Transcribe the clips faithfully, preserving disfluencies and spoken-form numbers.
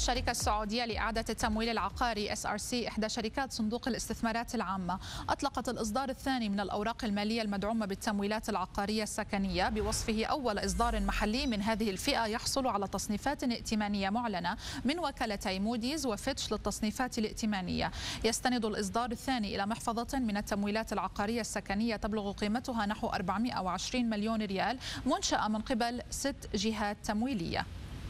الشركة السعودية لإعادة التمويل العقاري إس آر سي إحدى شركات صندوق الاستثمارات العامة أطلقت الإصدار الثاني من الأوراق المالية المدعومة بالتمويلات العقارية السكنية بوصفه أول إصدار محلي من هذه الفئة يحصل على تصنيفات ائتمانية معلنة من وكالتي موديز وفيتش للتصنيفات الائتمانية. يستند الإصدار الثاني إلى محفظة من التمويلات العقارية السكنية تبلغ قيمتها نحو أربعمائة وعشرين مليون ريال منشأة من قبل ست جهات تمويلية.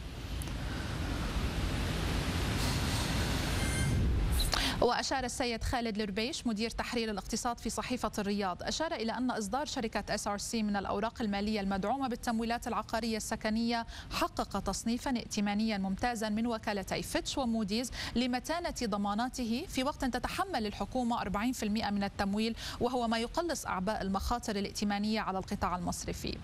وأشار السيد خالد الربيش مدير تحرير الاقتصاد في صحيفة الرياض أشار إلى أن إصدار شركة إس آر سي من الأوراق المالية المدعومة بالتمويلات العقارية السكنية حقق تصنيفا ائتمانيا ممتازا من وكالتي فيتش وموديز لمتانة ضماناته في وقت تتحمل الحكومة أربعين بالمئة من التمويل، وهو ما يقلص أعباء المخاطر الائتمانية على القطاع المصرفي.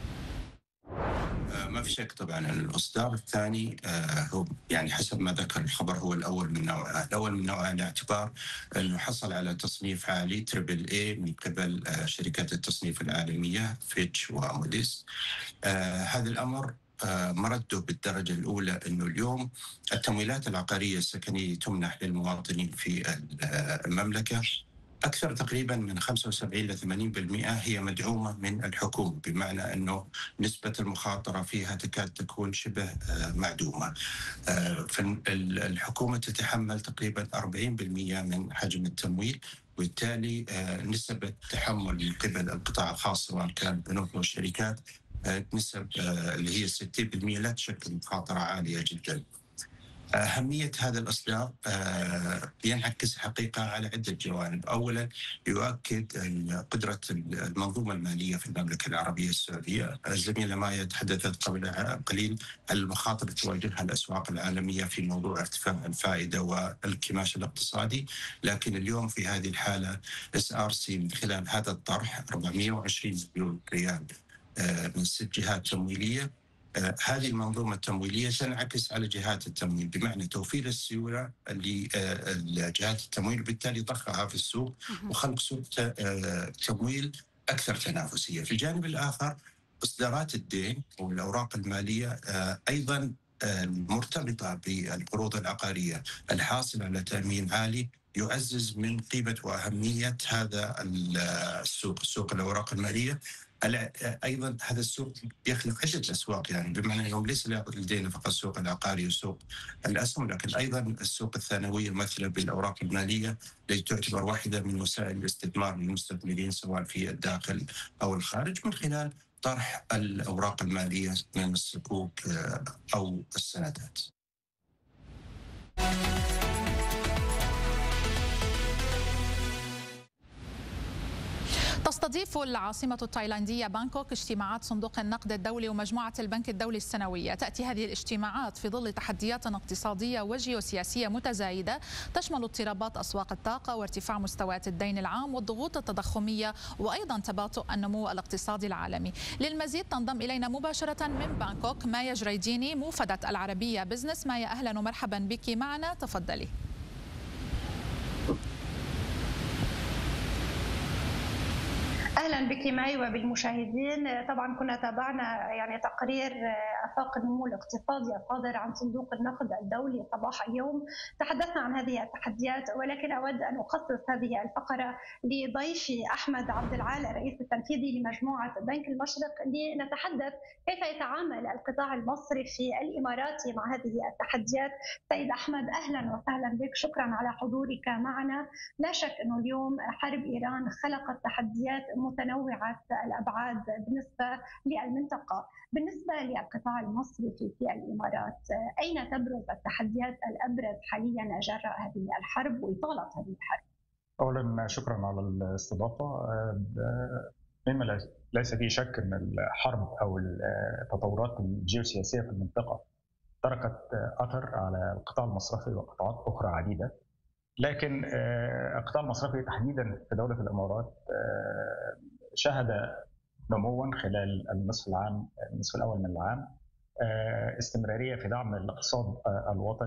ما في شك طبعا ان الاصدار الثاني هو يعني حسب ما ذكر الخبر هو الاول من نوعه، الاول من نوعه على اعتبار انه حصل على تصنيف عالي تريبل اي من قبل شركات التصنيف العالميه فيتش وموديس. هذا الامر مرده بالدرجه الاولى انه اليوم التمويلات العقاريه السكنيه تمنح للمواطنين في المملكه أكثر تقريبا من خمسة وسبعين إلى ثمانين بالمئة هي مدعومة من الحكومة، بمعنى أنه نسبة المخاطرة فيها تكاد تكون شبه معدومة. فالحكومة تتحمل تقريبا أربعين بالمئة من حجم التمويل، وبالتالي نسبة التحمل من قبل القطاع الخاص سواء كان البنوك أو الشركات نسب اللي هي ستين بالمئة لا تشكل مخاطرة عالية جدا. أهمية هذا الإصدار ينعكس حقيقة على عدة جوانب. أولا يؤكد قدرة المنظومة المالية في المملكة العربية السعودية. الزميلة مايا تحدثت قبل قليل عن المخاطر اللي تواجهها الأسواق العالمية في موضوع ارتفاع الفائدة والانكماش الاقتصادي، لكن اليوم في هذه الحالة إس آر سي من خلال هذا الطرح أربعمائة وعشرين مليون ريال من ست جهات تمويلية. هذه المنظومة التمويلية تنعكس على جهات التمويل، بمعنى توفير السيولة لجهات التمويل وبالتالي ضخها في السوق وخلق سوق تمويل أكثر تنافسية. في الجانب الآخر إصدارات الدين والأوراق المالية أيضا مرتبطة بالقروض العقارية الحاصلة على تأمين عالي يعزز من قيمة وأهمية هذا السوق، سوق الأوراق المالية. أيضا هذا السوق يخلق عدة أسواق، يعني بمعنى أنه ليس لدينا فقط السوق العقاري وسوق الأسهم، لكن أيضا السوق الثانوية مثل بالأوراق المالية التي تعتبر واحدة من وسائل الاستثمار للمستثمرين سواء في الداخل أو الخارج من خلال طرح الأوراق المالية من الصكوك أو السندات. تستضيف العاصمة التايلاندية بانكوك اجتماعات صندوق النقد الدولي ومجموعة البنك الدولي السنوية. تأتي هذه الاجتماعات في ظل تحديات اقتصادية وجيوسياسية متزايدة تشمل اضطرابات أسواق الطاقة وارتفاع مستويات الدين العام والضغوط التضخمية وأيضا تباطؤ النمو الاقتصادي العالمي. للمزيد تنضم إلينا مباشرة من بانكوك مايا جريديني موفدة العربية بزنس. مايا أهلا ومرحبا بك معنا، تفضلي. اهلا بك معي وبالمشاهدين. طبعا كنا تابعنا يعني تقرير افاق النمو الاقتصادي الصادر عن صندوق النقد الدولي صباح اليوم. تحدثنا عن هذه التحديات، ولكن اود ان اخصص هذه الفقره لضيفي احمد عبد العال الرئيس التنفيذي لمجموعه بنك المشرق لنتحدث كيف يتعامل القطاع المصرفي الاماراتي مع هذه التحديات. سيد احمد اهلا وسهلا بك، شكرا على حضورك معنا. لا شك انه اليوم حرب ايران خلقت تحديات متنوعة الأبعاد بالنسبة للمنطقة. بالنسبة للقطاع المصرفي في الإمارات، أين تبرز التحديات الأبرز حاليا جراء هذه الحرب وإطالة هذه الحرب؟ أولا شكرا على الاستضافة. مما ليس فيه شك أن الحرب أو التطورات الجيوسياسية في المنطقة تركت أثر على القطاع المصرفي وقطاعات أخرى عديدة، لكن القطاع المصرفي تحديدا في دولة الإمارات شهد نموا خلال النصف العام النصف الأول من العام، استمرارية في دعم الاقتصاد الوطني.